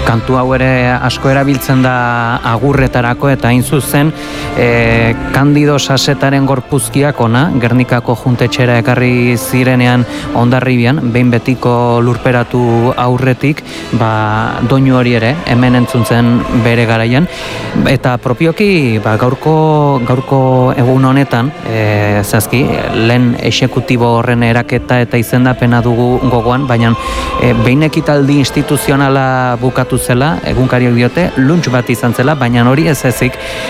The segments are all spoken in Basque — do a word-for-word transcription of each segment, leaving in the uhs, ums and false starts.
kantu hau ere asko erabiltzen da agurretarako, eta hain zuzen e, Kandido Sasetaren gorpuzkiak ona, Gernikako juntetxera ekarri zirenean Hondarribian, behin betiko lurperatu aurretik, ba, doinu hori ere, hemen entzuntzen bere garaian, eta propioki ba, gaurko, gaurko egun honetan, e, zazki, lehen exekutibo horren eraketa eta izendapena dugu gogoan, baina e, behin ekitaldi instituzionala bukatu zela, egunkariok diote, lunch bat izan zela, baina hori ez ezik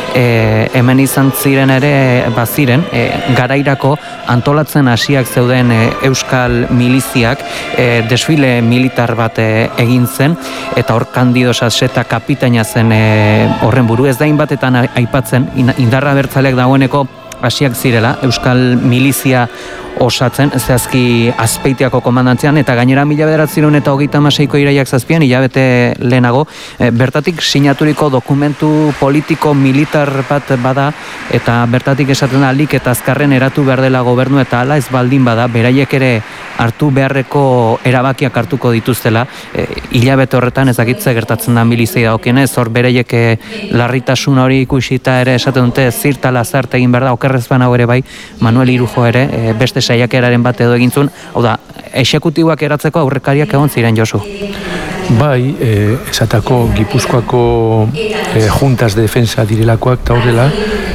e, hemen izan ziren ere baziren, e, garairako antolatzen hasiak zeuden e, Euskal miliziak e, desfile militar bat e, egin zen, eta hor Kandido Saseta kapitaina zen e, horren buru, ez da inbatetan aipatzen, indarra bertzaleak dagoeneko hasiak zirela, Euskal milizia osatzen, zehazki Azpeitiako komandantzean, eta gainera mila bederatziehun eta hogeita hamaseiko iraiak zazpian, hilabete lehenago, e, bertatik sinaturiko dokumentu politiko militar bat bada, eta bertatik esaten da alik eta azkarren eratu behar dela gobernu, eta hala ez baldin bada, beraiek ere hartu beharreko erabakiak hartuko dituztela, e, hilabete horretan ezagitze gertatzen da milizei dagokienez, hor beraiek e, larritasun hori ikusita ere esaten dute zirta lazarte egin behar da, okerrez banago ere bai, Manuel Irujo ere, e, beste saiakeraren bat edo egin zuen, hau da, exekutiboak eratzeko aurrekariak egon ziren, Josu. Bai, eh, esatako Gipuzkoako eh, juntas de defensa direlakoak eta horrela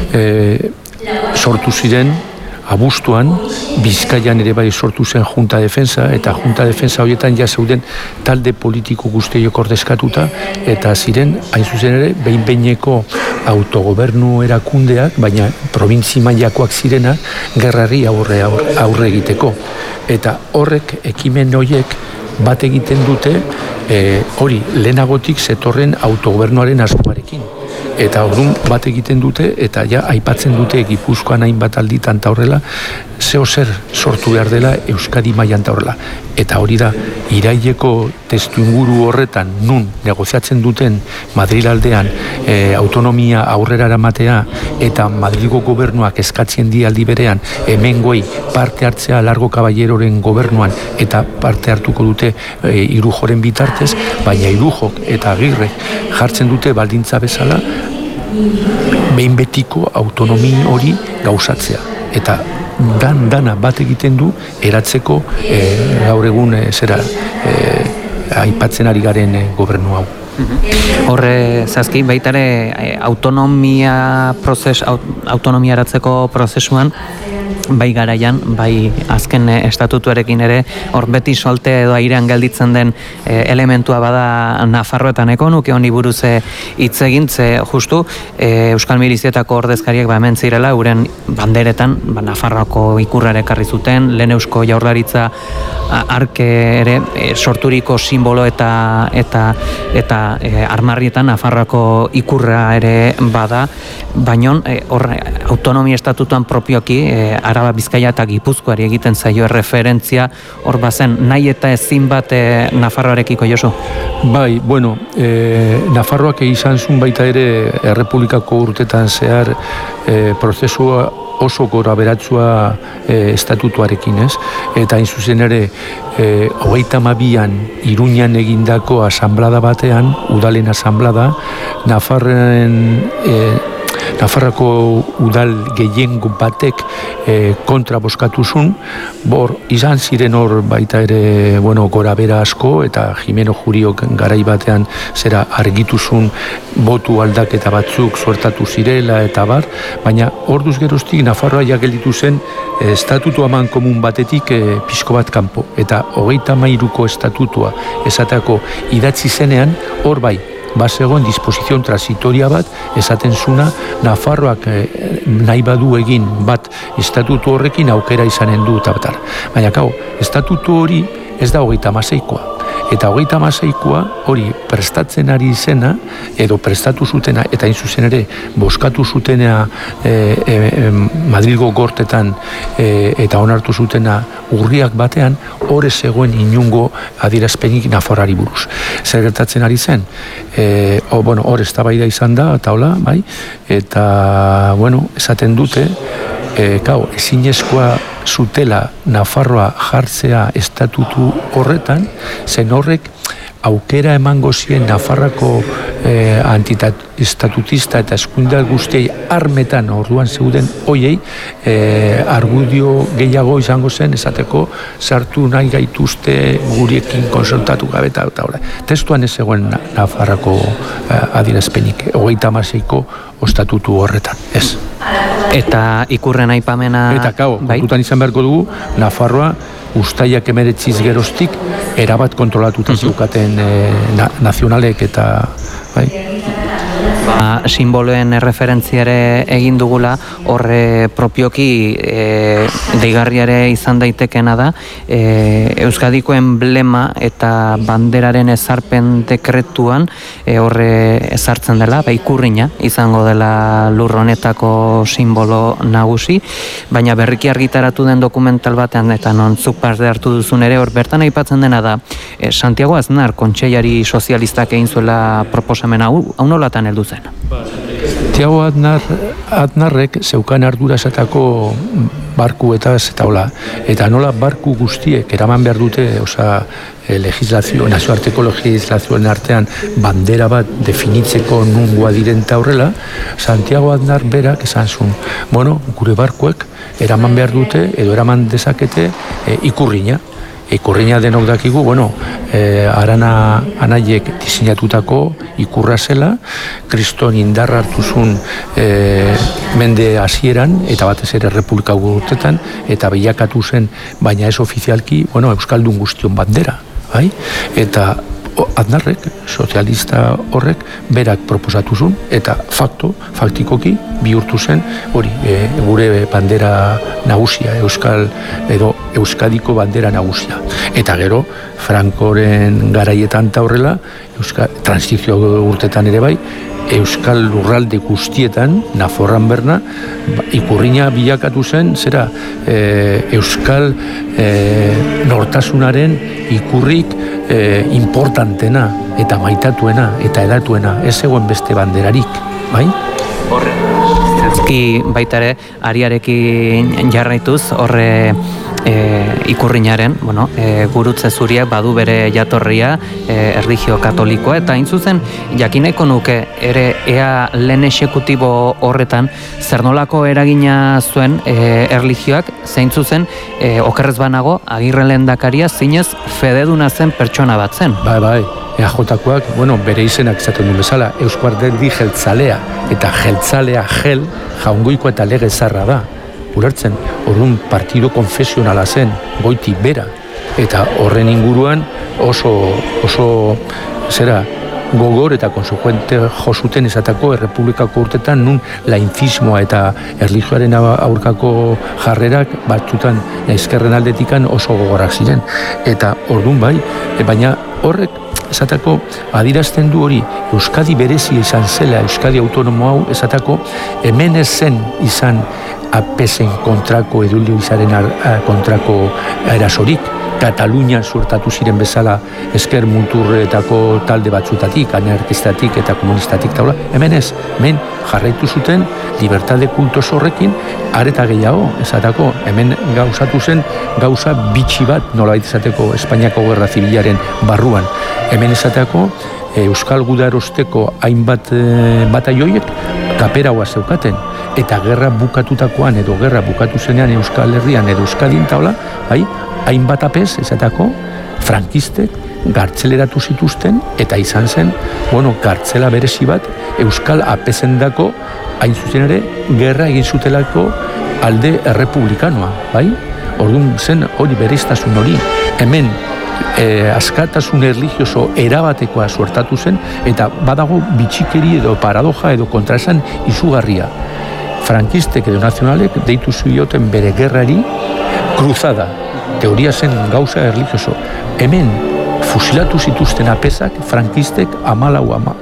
eh, sortu ziren abuztuan, Bizkaian ere bai sortu zen Junta Defensa, eta Junta Defensa horietan ja zeuden talde politiko guztiok ordezkatuta, eta ziren, hain zuzen ere, behin-behineko autogobernu erakundeak, baina probintzi mailakoak zirena, gerrari aurre, aurre, aurre egiteko. Eta horrek, ekimen horiek, bat egiten dute, e, hori, lehenagotik zetorren autogobernuaren asmoarekin. Eta orduan bat egiten dute, eta ja aipatzen dute Gipuzkoan hainbat alditan ta horrela, zeo zer sortu behar dela Euskadi mailan ta horrela. Eta hori da, iraileko testu inguru horretan, nun negoziatzen duten Madril aldean e, autonomia aurrera eramatea, eta Madrilgo gobernuak eskatzen di aldi berean, hemen goi parte hartzea Largo Caballeroren gobernuan, eta parte hartuko dute e, Irujoren bitartez, baina Irujok eta Agirrek jartzen dute baldintza bezala, behin betiko autonomi hori gauzatzea. Eta dan dana bat egiten du eratzeko e, gaur egun e, zera e, aipatzen ari garen e, gobernu hau. Horre, zazki, baitare autonomia prozes, autonomia eratzeko prozesuan, bai garaian, bai azken estatutuarekin ere, hor beti solte edo airean gelditzen den e, elementua bada Nafarroetaneko, nuke honi buruz hitz egin, ze justu e, Euskal Milizietako ordezkariak ba hemen zirela, euren banderetan, ba, Nafarroako ikurrare ekarri zuten, lehen Eusko Jaurlaritza arke ere e, sorturiko simbolo eta eta eta e, armarrietan Nafarroako ikurra ere bada, baina e, hor autonomia estatutuan propioki e, Araba, Bizkaia eta Gipuzkoari egiten zaio referentzia, hor bazen nahi eta ezin bat e, Nafarroarekiko, Josu? Bai, bueno, e, Nafarroak izan zuen baita ere Errepublikako urtetan zehar e, prozesua oso gora beratzua e, estatutuarekin, ez? Eta hain zuzen ere, e, hogeita hamabian Iruñan egindako asanblada batean, udalen asanblada, Nafarren e, Nafarrako udal gehiengo batek e, kontra boskatuzun, bor, izan ziren hor baita ere, bueno, gora bera asko, eta Jimeno Juriok garai batean zera argituzun botu aldaketa batzuk suertatu zirela eta bar, baina orduz geroztik Nafarroa ja gelditu zen e, estatutu aman komun batetik e, pixko bat kanpo, eta hogeita hamairuko estatutua esateko idatzi zenean, hor bai, bazegoen disposizion transitoria bat, esaten zuna, Nafarroak eh, nahi badu egin bat estatutu horrekin aukera izanen du eta batar. Baina, kau, estatutu hori ez da hogeita hamaseikoa. Eta hogeita hamaseikoa hori prestatzen ari izena, edo prestatu zutena, eta hain zuzen ere, boskatu zutena e, e, e, Madrilgo gortetan e, eta onartu zutena urriak batean, hor ez zegoen inungo adierazpenik Nafarroari buruz. Zer gertatzen ari zen? E, o, bueno, hor eztabaida izan da, eta hola, bai, eta, bueno, esaten dute, E, kau, ezinezkoa zutela Nafarroa jartzea estatutu horretan, zen horrek aukera emango zien Nafarrako eh, antiestatutista eta eskuindar guztiei armetan orduan zeuden hoiei eh, argudio gehiago izango zen esateko sartu nahi gaituzte guriekin konsultatu gabe eta horre. Testuan ez zegoen Nafarrako eh, adierazpenik, hogeita hamaseiko ostatutu horretan, ez. Eta ikurren aipamena... Eta kau, kontutan izan beharko dugu, Nafarroa ustaiak emeretziz geroztik erabat kontrolatuta zeukaten eh, na, nazionalek eta... Bai. Ba, simboloen erreferentziare egin dugula, horre propioki e, deigarriare izan daitekena da, e, Euskadiko enblema eta banderaren ezarpen dekretuan e, horre ezartzen dela, ba, ikurrina izango dela lur honetako simbolo nagusi, baina berriki argitaratu den dokumental batean eta non zuk parte hartu duzun ere, hor bertan aipatzen dena da, e, Santiago Aznar kontseilari sozialistak egin zuela proposamen hau, hau nolatan heldu zen? Tiago Aznar, Aznarrek zeukan ardura esatako barku eta eta hola, eta nola barku guztiek eraman behar dute, oza, eh, legislazio, nazioarteko legislazioen artean bandera bat definitzeko nungoa direnta horrela, Santiago Aznar berak esan zuen, bueno, gure barkuek eraman behar dute, edo eraman dezakete eh, ikurrina. Ikurrina denok dakigu, bueno, eh, arana anaiek diseinatutako ikurra zela, kriston indarra hartuzun eh, mende hasieran eta batez ere Republika urtetan, eta bilakatu zen, baina ez ofizialki, bueno, Euskaldun guztion bandera, bai? Eta Aznarrek, sozialista horrek, berak proposatu zuen, eta fakto, faktikoki, bihurtu zen, hori, e, gure bandera nagusia, Euskal, edo Euskadiko bandera nagusia. Eta gero, Frankoren garaietan ta horrela, Euskal, transizio urtetan ere bai, Euskal lurralde guztietan, Naforran berna, ikurrina bilakatu zen, zera, e, Euskal e, nortasunaren ikurrik e, importantena, eta maitatuena, eta edatuena, ez zegoen beste banderarik, bai? Horre, zezki baitare, ariarekin jarraituz, horre e, ikurrinaren, bueno, e, gurutze zuriak badu bere jatorria, e, erlijio katolikoa, eta hain zuzen, jakineko nuke, ere ea lehen esekutibo horretan, zer nolako eragina zuen e, erlijioak, zein zuzen, e, okerrez banago, Agirre lehendakaria zinez fededuna zen pertsona bat zen. Bai, bai. E A Jokoak, bueno, bere izenak izaten duen bezala, Eusko Alderdi jeltzalea, eta jeltzalea gel, jaungoiko eta lege zarra da. Ulertzen, orduan partido konfesionala zen, goiti bera, eta horren inguruan oso, oso, zera, gogor eta konsecuente josuten esatako errepublikako urtetan nun laizismoa eta erlijioaren aurkako jarrerak batzutan ezkerren aldetikan oso gogorrak ziren. Eta orduan bai, baina horrek esatako adirazten du hori Euskadi berezi izan zela, Euskadi autonomo hau esatako hemen ez zen izan apesen kontrako edulio izaren kontrako erasorik, Katalunian suertatu ziren bezala esker muturretako talde batzutatik, anarkistatik eta komunistatik taula, hemen ez, hemen jarraitu zuten libertade kultos horrekin, areta gehiago, esatako, hemen gauzatu zen gauza bitxi bat, nolabait esateko Espainiako Gerra Zibilaren barruan, hemen esateko Euskal Gudarosteko hainbat e, bataioiek kaperaua zeukaten, eta gerra bukatutakoan edo gerra bukatu zenean Euskal Herrian edo Euskadin taula, bai, hainbat apez, esatako, frankistek gartzeleratu zituzten, eta izan zen, bueno, gartzela berezi bat, Euskal apezendako, hain zuzen ere, gerra egin zutelako alde errepublikanoa, bai? Orduan zen hori bereiztasun hori, hemen, E, askatasun erlijioso erabatekoa suertatu zen, eta badago bitxikeri edo paradoja edo kontraesan izugarria. Frankistek edo nazionalek deitu zioten bere gerrari kruzada, teoria zen gauza erlijioso. Hemen fusilatu zituzten apezak, frankistek amalau, ama,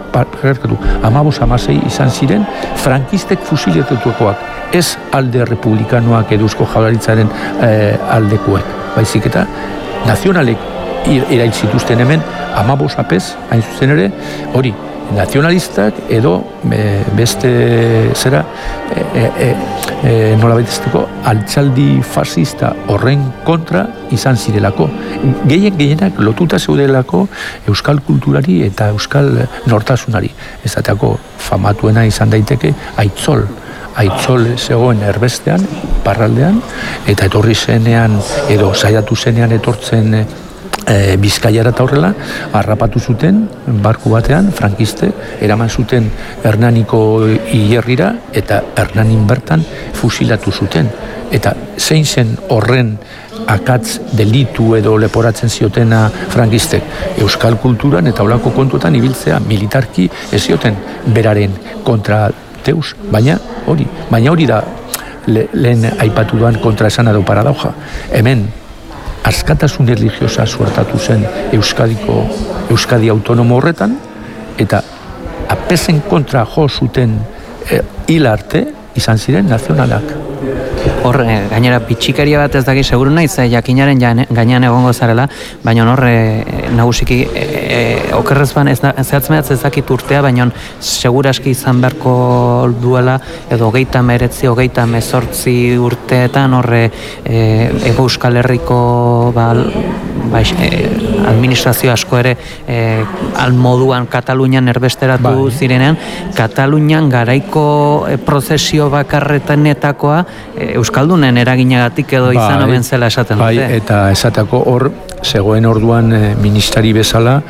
amabos amasei izan ziren, frankistek fusiletetuakoak, ez alde republikanoak edo Eusko Jaurlaritzaren e, aldekuek, baizik eta nazionalek irail zituzten hemen amabos apez, hain zuzen ere, hori, nazionalistak edo e, beste zera e, e, e, nola baitezteko altxaldi fascista horren kontra izan zirelako. Gehien gehienak lotuta zeudelako euskal kulturari eta euskal nortasunari. Ezateako famatuena izan daiteke Aitzol. Aitzol zegoen erbestean, parraldean, eta etorri zenean, edo saiatu zenean etortzen e, Bizkaiara eta horrela, harrapatu zuten, barku batean, frankiste, eraman zuten Hernaniko hilerrira, eta Hernanin bertan fusilatu zuten. Eta zein zen horren akatz delitu edo leporatzen ziotena frankistek euskal kulturan eta olako kontuetan ibiltzea militarki ez zioten beraren kontra deus, baina hori, baina hori da le, lehen aipatu duan kontra esan edo paradauja. Hemen askatasun erligiosa suertatu zen Euskadiko Euskadi autonomo horretan eta apesen kontra jo zuten eh, hil arte izan ziren nazionalak. Hor, gainera, bitxikaria bat ez daki seguru naiz, jakinaren gainean egongo zarela, baina hor, nagusiki, e, e, okerrez ban, ez, ez zehatzmeatz ez dakit urtea, baina seguraski izan beharko duela, edo hogeita meretzi, hogeita mezortzi urteetan, horre, e, Ego Euskal Herriko, ba, ba, e, administrazio asko ere, e, almoduan Katalunian erbesteratu bai. Zirenean, Katalunian garaiko e, prozesio bakarretanetakoa, e, Euskaldunen eraginagatik edo izan omen zela esaten dute. Bai, eta esatako hor, zegoen orduan e, ministari bezala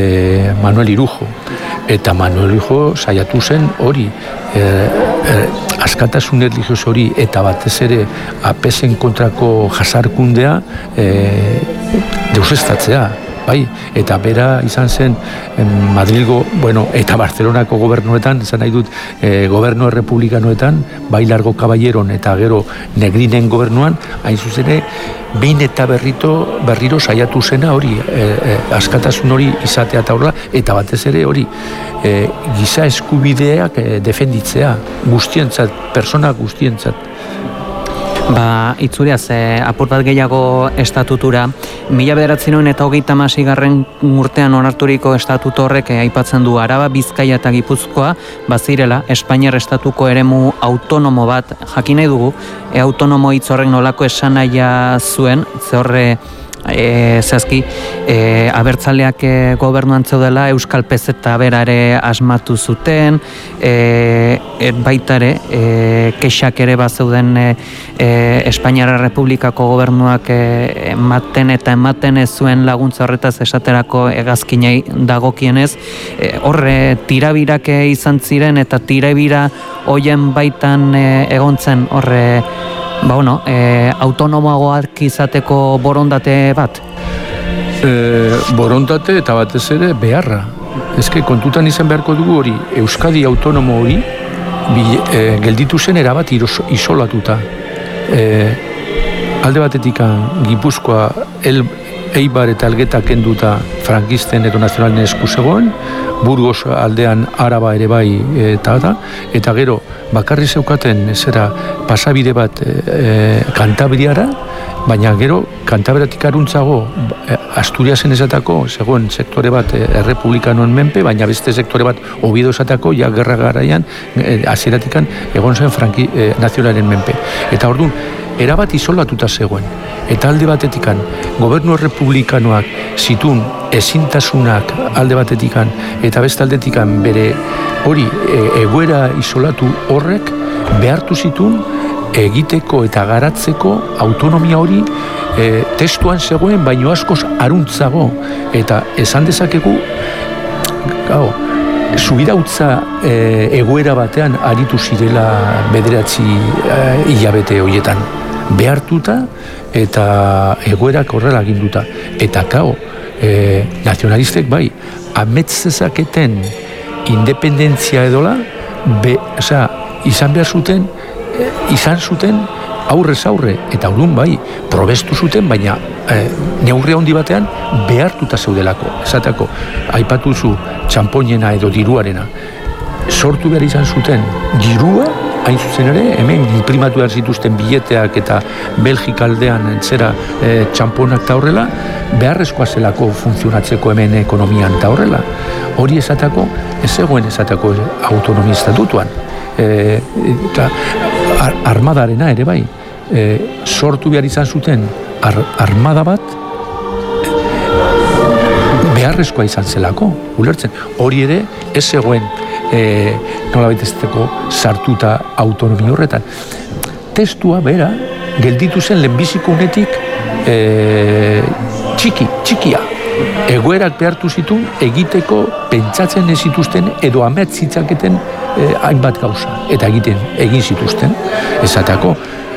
e, Manuel Irujo. Eta Manuel Irujo saiatu zen hori, e, e, askatasun erligios hori eta batez ere apesen kontrako jasarkundea e, deusestatzea. Bai, eta bera izan zen Madrilgo, bueno, eta Barcelonako gobernuetan, izan nahi dut, e, gobernu errepublikanoetan, bai Largo Caballeron eta gero Negrinen gobernuan, hain zuzene, behin eta berrito, berriro saiatu zena hori, e, e, askatasun hori izatea eta horrela, eta batez ere hori, e, giza eskubideak e, defenditzea, guztientzat, persona guztientzat. Ba, itzuriaz, eh, apur bat gehiago estatutura, mila bederatzen eta hogeita hamaseigarren urtean onarturiko estatuto horrek eh, aipatzen du Araba, Bizkaia eta Gipuzkoa, bazirela, Espainiar estatuko eremu autonomo bat, jakin nahi dugu, e, autonomo hitz horrek nolako esanahia zuen, ze horre, E, zehazki, e, abertzaleak e, gobernuan zeudela Euskal Pezeta berare asmatu zuten, e, e, baitare e, kexak ere bat zeuden e, e, Espainiara Republikako gobernuak e, ematen eta ematen ez zuen laguntza horretaz esaterako hegazkinei dagokienez, e, horre tirabirak izan ziren eta tirabira hoien baitan e, egontzen horre ba, bueno, e, autonomoagoak izateko borondate bat? E, borondate eta batez ere beharra. Ezke kontutan izan beharko dugu hori, Euskadi autonomo hori bi, e, gelditu zen erabat isolatuta. E, alde batetik Gipuzkoa el, Eibar eta Elgeta kenduta frankisten edo nazionalen esku zegoen, Burgos aldean Araba ere bai eta eta, eta gero bakarri zeukaten zera pasabide bat e, Kantabriara, baina gero Kantabriatik aruntzago Asturiasen esatako zegoen sektore bat e, errepublikanoen menpe, baina beste sektore bat Oviedo esatako ja gerra garaian e, hasieratik egon zen franki, e, nazionalen menpe. Eta orduan, erabat isolatuta zegoen. Eta alde batetikan, gobernu errepublikanoak zitun ezintasunak alde batetikan, eta beste aldetikan bere hori e, egoera isolatu horrek behartu zitun egiteko eta garatzeko autonomia hori e, testuan zegoen, baino askoz aruntzago. Eta esan dezakegu, gau, subirautza e, egoera batean aritu zirela bederatzi e, hilabete horietan. Behartuta eta egoerak horrela aginduta. Eta kao, e, nazionalistek bai, ametzezaketen independentzia edola, be, oza, izan behar zuten, e, izan zuten aurrez aurre, eta orduan bai, probestu zuten, baina e, neurri handi batean behartuta zeudelako. Esateko, aipatu zu txampoinena edo diruarena, sortu behar izan zuten dirua hain zuzen ere, hemen imprimatu behar zituzten bileteak eta Belgika aldean zera e, txamponak eta horrela, beharrezkoa zelako funtzionatzeko hemen ekonomian eta horrela. Hori esatako, ez zegoen esatako autonomia estatutuan. E, eta ar, armadarena ere bai, e, sortu behar izan zuten ar, armada bat, beharrezkoa izan zelako, ulertzen. Hori ere, ez zegoen e, nola baitezteko sartuta autonomia horretan. Testua, bera, gelditu zen lehenbiziko unetik e, txiki, txikia. Egoerak behartu zituen egiteko pentsatzen ez zituzten edo amets zitzaketen e, hainbat gauza. Eta egiten egin zituzten. Esatako,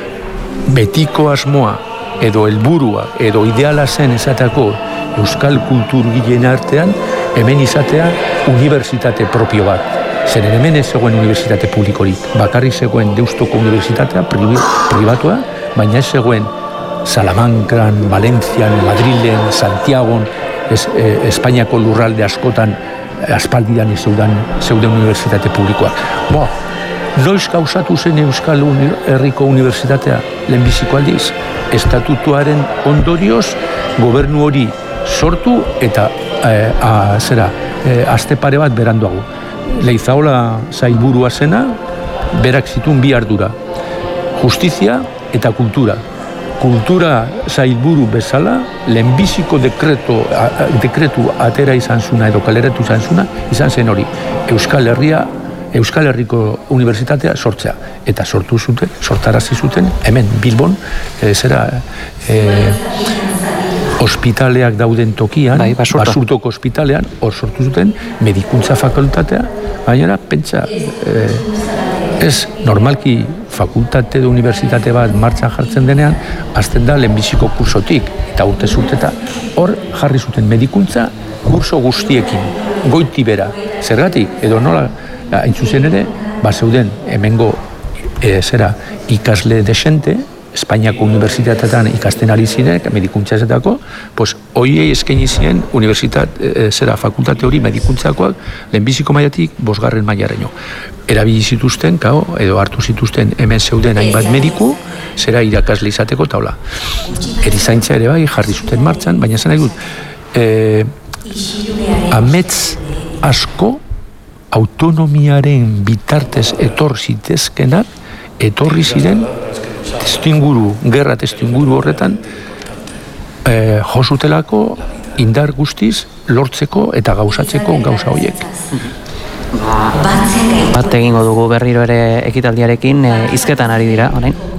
betiko asmoa edo helburua edo ideala zen esatako euskal kulturgileen artean hemen izatea unibertsitate propio bat. Zeren hemen ez zegoen unibertsitate publikorik. Bakarrik zegoen Deustoko unibertsitatea pribatua, baina ez zegoen Salamancan, Valentzian, Madrilen, Santiagon, es, eh, Espainiako lurralde askotan aspaldian zeuden, zeuden unibertsitate publikoak. Boa, noiz gauzatu zen Euskal Uni, Herriko Unibertsitatea lehenbiziko aldiz? Estatutuaren ondorioz gobernu hori sortu eta e, a, zera, e, aste pare bat beranduago. Leizaola sailburua zena, berak zituen bi ardura. Justizia eta kultura. Kultura sailburu bezala, lehenbiziko dekreto, a, dekretu atera izan zuna edo kaleratu izan zuna, izan zen hori. Euskal Herria, Euskal Herriko Unibertsitatea sortzea. Eta sortu zuten, sortarazi zuten, hemen Bilbon, e, zera... E, ospitaleak dauden tokian, bai, basurto. Basurtoko ospitalean, hor sortu zuten medikuntza fakultatea, baina pentsa, eh, ez normalki fakultate edo unibertsitate bat martxan jartzen denean, hasten da lehenbiziko kursotik, eta urte zurteta, hor jarri zuten medikuntza kurso guztiekin, goiti bera, zergatik, edo nola, hain zuzen ere, ba zeuden hemengo e, zera ikasle desente, Espainiako unibertsitateetan ikasten ari ziren, medikuntza ezetako, pues, hoiei eskaini zien unibertsitat, e, zera, fakultate hori medikuntzakoak lehenbiziko mailatik bosgarren mailaraino. Erabili zituzten, kao, edo hartu zituzten hemen zeuden hainbat mediku, zera irakasle izateko taula. Erizaintza ere bai, jarri zuten martxan, baina zen nahi dut, e, amets asko autonomiaren bitartez etor zitezkenak, etorri ziren testuinguru, gerra testuinguru horretan eh, josutelako indar guztiz lortzeko eta gauzatzeko gauza horiek. Bat egingo dugu berriro ere ekitaldiarekin, eh, hizketan ari dira, orain?